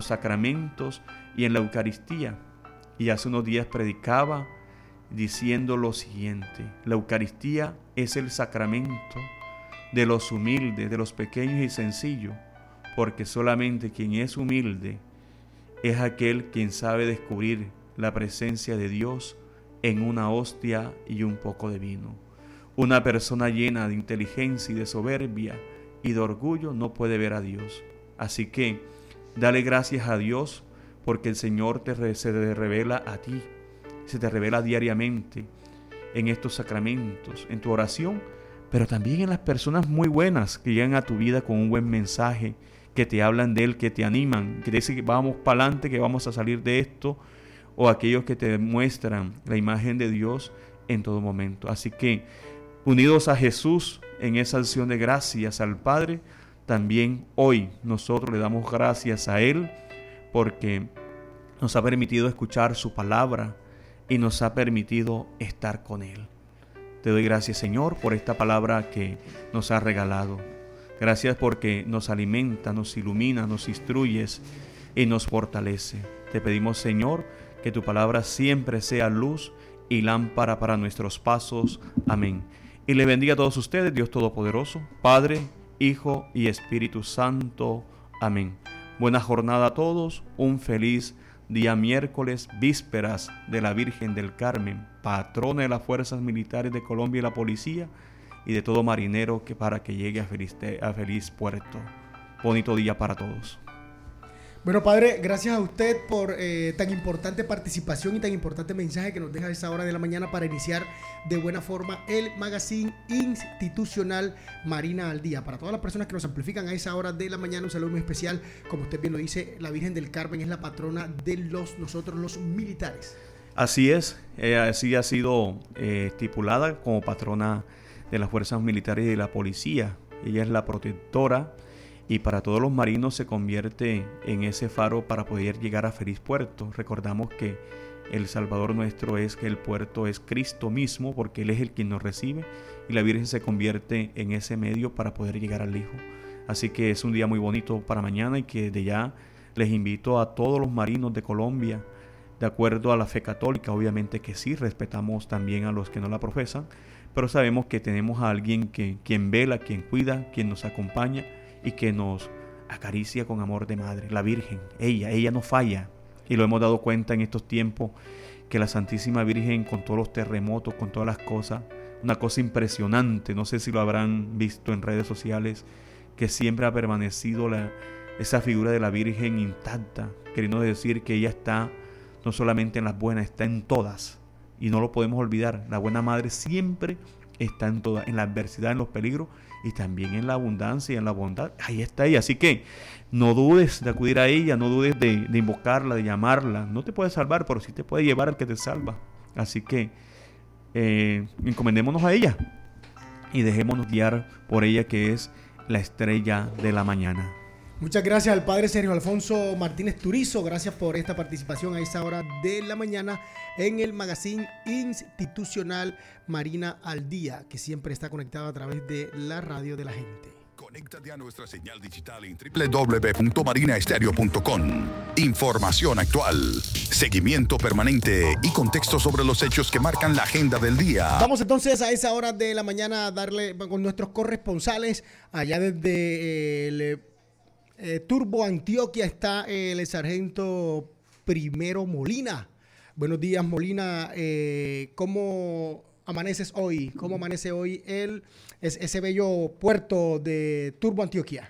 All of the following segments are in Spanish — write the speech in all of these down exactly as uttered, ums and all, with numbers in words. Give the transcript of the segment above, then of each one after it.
sacramentos y en la Eucaristía. Y hace unos días predicaba diciendo lo siguiente: la Eucaristía es el sacramento de los humildes, de los pequeños y sencillos, porque solamente quien es humilde es aquel quien sabe descubrir la presencia de Dios en una hostia y un poco de vino. Una persona llena de inteligencia y de soberbia y de orgullo no puede ver a Dios. Así que dale gracias a Dios porque el Señor te, se te revela a ti, se te revela diariamente en estos sacramentos, en tu oración, pero también en las personas muy buenas que llegan a tu vida con un buen mensaje, que te hablan de Él, que te animan, que te dicen que vamos para adelante, que vamos a salir de esto, o aquellos que te muestran la imagen de Dios en todo momento. Así que, unidos a Jesús en esa acción de gracias al Padre, también hoy nosotros le damos gracias a Él porque nos ha permitido escuchar su palabra y nos ha permitido estar con Él. Te doy gracias, Señor, por esta palabra que nos has regalado. Gracias porque nos alimenta, nos ilumina, nos instruyes y nos fortalece. Te pedimos, Señor, que tu palabra siempre sea luz y lámpara para nuestros pasos. Amén. Y le bendiga a todos ustedes, Dios Todopoderoso, Padre, Hijo y Espíritu Santo. Amén. Buena jornada a todos, un feliz día miércoles, vísperas de la Virgen del Carmen, patrona de las fuerzas militares de Colombia y la policía, y de todo marinero que para que llegue a feliz, a feliz puerto. Bonito día para todos. Bueno, Padre, gracias a usted por eh, tan importante participación y tan importante mensaje que nos deja a esa hora de la mañana para iniciar de buena forma el magazine institucional Marina al Día. Para todas las personas que nos amplifican a esa hora de la mañana, un saludo muy especial. Como usted bien lo dice, la Virgen del Carmen es la patrona de los nosotros los militares. Así es, eh, así ha sido eh, estipulada como patrona de las fuerzas militares y de la policía. Ella es la protectora y para todos los marinos se convierte en ese faro para poder llegar a feliz puerto. Recordamos que el Salvador nuestro es que el puerto es Cristo mismo, porque Él es el quien nos recibe, y la Virgen se convierte en ese medio para poder llegar al Hijo. Así que es un día muy bonito para mañana, y que de ya les invito a todos los marinos de Colombia, de acuerdo a la fe católica, obviamente que sí, respetamos también a los que no la profesan, pero sabemos que tenemos a alguien que, quien vela, quien cuida, quien nos acompaña y que nos acaricia con amor de madre, la Virgen. Ella, ella no falla, y lo hemos dado cuenta en estos tiempos, que la Santísima Virgen, con todos los terremotos, con todas las cosas, una cosa impresionante, no sé si lo habrán visto en redes sociales, que siempre ha permanecido la, esa figura de la Virgen intacta, queriendo decir que ella está no solamente en las buenas, está en todas. Y no lo podemos olvidar, la buena madre siempre está en todas, en la adversidad, en los peligros y también en la abundancia y en la bondad. Ahí está ella. Así que no dudes de acudir a ella, no dudes de, de invocarla, de llamarla. No te puede salvar, pero sí te puede llevar al que te salva. Así que eh, encomendémonos a ella y dejémonos guiar por ella, que es la estrella de la mañana. Muchas gracias al padre Sergio Alfonso Martínez Turizo. Gracias por esta participación a esa hora de la mañana en el magazine institucional Marina al Día, que siempre está conectado a través de la radio de la gente. Conéctate a nuestra señal digital en doble u doble u doble u punto marina estéreo punto com. Información actual, seguimiento permanente y contexto sobre los hechos que marcan la agenda del día. Vamos entonces a esa hora de la mañana a darle con nuestros corresponsales allá desde el Eh, Turbo Antioquia. Está eh, el sargento Primero Molina. Buenos días, Molina. Eh, ¿Cómo amaneces hoy? ¿Cómo amanece hoy el, es, ese bello puerto de Turbo Antioquia?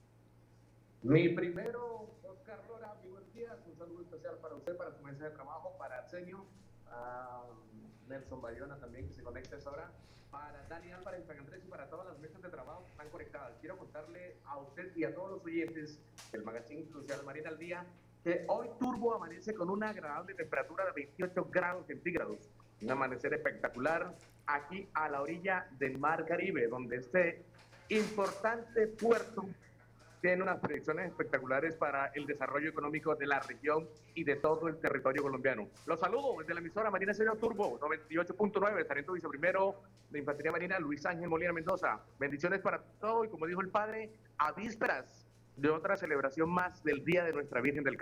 Mi primero, Oscar Lora, muy buenos días. Un saludo especial para usted, para su mesa de trabajo, para Arsenio, a Nelson Bayona también, que se conecta a esa hora, para Dani Álvarez en San Andrés y para todas las mesas de trabajo que están conectadas. Quiero contarle a usted y a todos los oyentes del magazine Crucial Marina al Día que hoy Turbo amanece con una agradable temperatura de veintiocho grados centígrados. Un amanecer espectacular aquí a la orilla del Mar Caribe, donde este importante puerto tiene unas proyecciones espectaculares para el desarrollo económico de la región y de todo el territorio colombiano. Los saludo desde la emisora Marina Estéreo Turbo noventa y ocho punto nueve, sargento viceprimero de Infantería Marina Luis Ángel Molina Mendoza. Bendiciones para todos y, como dijo el padre, a vísperas de otra celebración más del Día de Nuestra Virgen del Carmen.